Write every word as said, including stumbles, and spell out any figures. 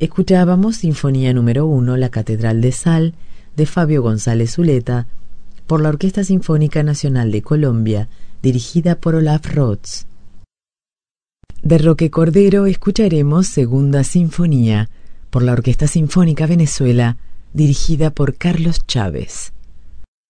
Escuchábamos Sinfonía número uno, La Catedral de Sal, de Fabio González Zuleta, por la Orquesta Sinfónica Nacional de Colombia, dirigida por Olaf Rotz. De Roque Cordero escucharemos Segunda Sinfonía, por la Orquesta Sinfónica Venezuela, dirigida por Carlos Chávez.